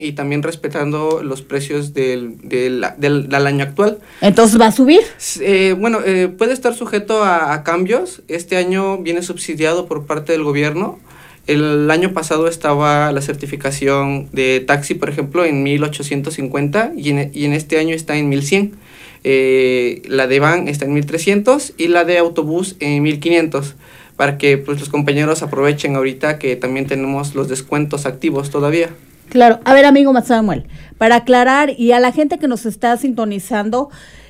y también respetando los precios del año actual. ¿Entonces va a subir? Puede estar sujeto a cambios. Este año viene subsidiado por parte del gobierno. El año pasado estaba la certificación de taxi, por ejemplo, en 1,850 y en este año está en 1,100. La de van está en 1,300 y la de autobús en 1,500, para que pues los compañeros aprovechen ahorita que también tenemos los descuentos activos todavía. Claro. A ver, amigo Samuel, para aclarar y a la gente que nos está sintonizando,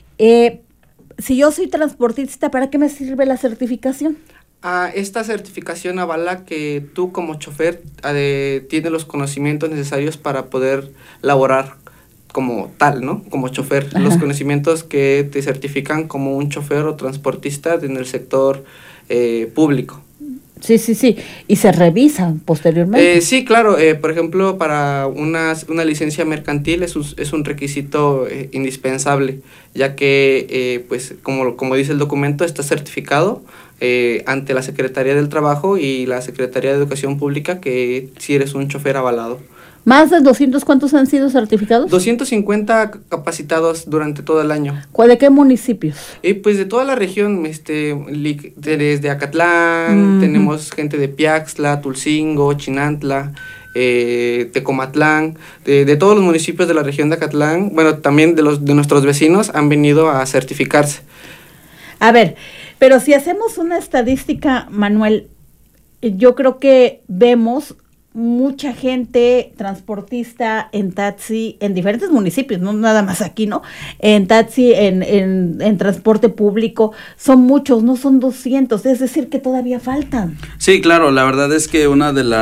si yo soy transportista, ¿para qué me sirve la certificación? Esta certificación avala que tú como chofer tienes los conocimientos necesarios para poder laborar como tal, ¿no? Como chofer. Ajá. Los conocimientos que te certifican como un chofer o transportista en el sector público. Sí. ¿Y se revisan posteriormente? Sí, claro. Por ejemplo, para una licencia mercantil es un requisito indispensable, ya que, pues, como dice el documento, está certificado ante la Secretaría del Trabajo y la Secretaría de Educación Pública que si eres un chofer avalado. ¿Más de 200 cuántos han sido certificados? 250 capacitados durante todo el año. ¿De qué municipios? Pues de toda la región, desde Acatlán, tenemos gente de Piaxtla, Tulcingo, Chinantla, Tecomatlán, de todos los municipios de la región de Acatlán, bueno, también de nuestros vecinos han venido a certificarse. A ver, pero si hacemos una estadística, Manuel, yo creo que vemos mucha gente transportista en taxi en diferentes municipios, no nada más aquí, ¿no? En taxi, en transporte público, son muchos, no son 200, es decir, que todavía faltan. Sí, claro, la verdad es que una de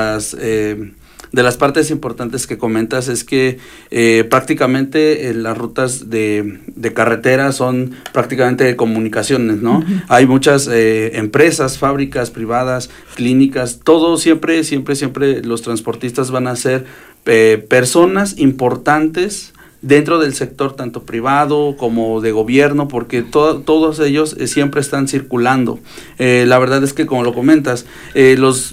las partes importantes que comentas es que prácticamente las rutas de carretera son prácticamente de comunicaciones, ¿no? Uh-huh. Hay muchas empresas, fábricas privadas, clínicas, todo siempre los transportistas van a ser personas importantes dentro del sector tanto privado como de gobierno, porque todos ellos siempre están circulando. La verdad es que, como lo comentas, los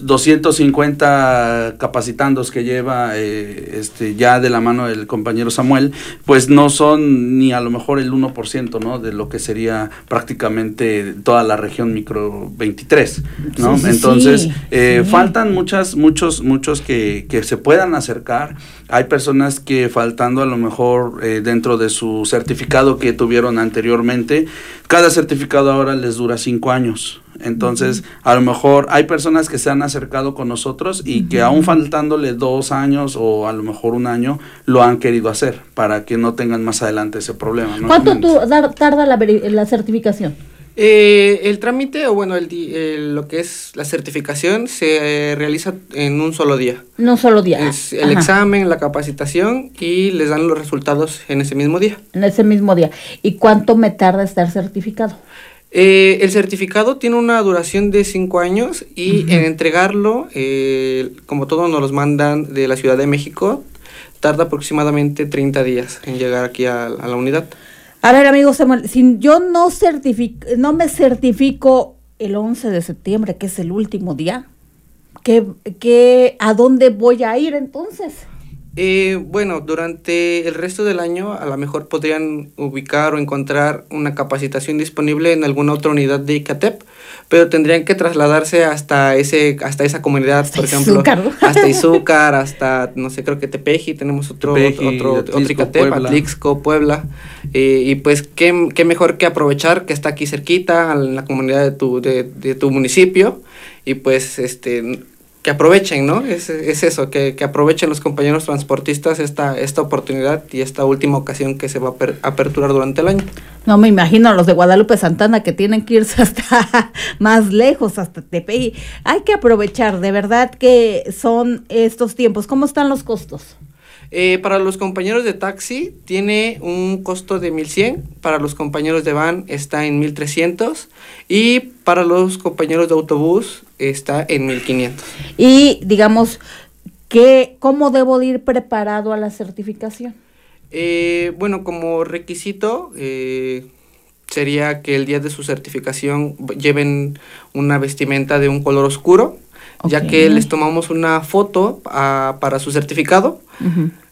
250 capacitandos que lleva ya de la mano del compañero Samuel, pues no son ni a lo mejor el 1%, ¿no? De lo que sería prácticamente toda la región micro 23, ¿no? Sí, entonces, faltan muchos que se puedan acercar. Hay personas que faltando a lo mejor dentro de su certificado que tuvieron anteriormente, cada certificado ahora les dura 5 años. Entonces, a lo mejor hay personas que se han acercado con nosotros y que aún faltándole 2 años o a lo mejor 1 año, lo han querido hacer para que no tengan más adelante ese problema, ¿no? ¿Cuánto tarda la certificación? El trámite lo que es la certificación se realiza en un solo día. En un solo día. Es el examen, la capacitación y les dan los resultados en ese mismo día. En ese mismo día. ¿Y cuánto me tarda estar certificado? El certificado tiene una duración de 5 años y en entregarlo, como todos nos los mandan de la Ciudad de México, tarda aproximadamente 30 días en llegar aquí a la unidad. A ver, amigo Samuel, si yo no me certifico el 11 de septiembre, que es el último día, ¿a dónde voy a ir entonces? Durante el resto del año a lo mejor podrían ubicar o encontrar una capacitación disponible en alguna otra unidad de ICATEP, pero tendrían que trasladarse hasta esa comunidad, por ejemplo, Izúcar, ¿no? hasta Izúcar, hasta, no sé, creo que Tepeji, tenemos otro ICATEP, Atlixco, Puebla, y pues qué mejor que aprovechar que está aquí cerquita, en la comunidad de tu municipio, y pues que aprovechen, ¿no? Es eso, que aprovechen los compañeros transportistas esta oportunidad y esta última ocasión que se va a aperturar durante el año. No me imagino a los de Guadalupe Santana que tienen que irse hasta más lejos, hasta Tepeji. Hay que aprovechar, de verdad que son estos tiempos. ¿Cómo están los costos? Para los compañeros de taxi tiene un costo de 1,100, para los compañeros de van está en 1,300 y para los compañeros de autobús está en 1,500. Y digamos, ¿cómo debo de ir preparado a la certificación? Como requisito sería que el día de su certificación lleven una vestimenta de un color oscuro. Okay. Ya que les tomamos una foto para su certificado. Uh-huh.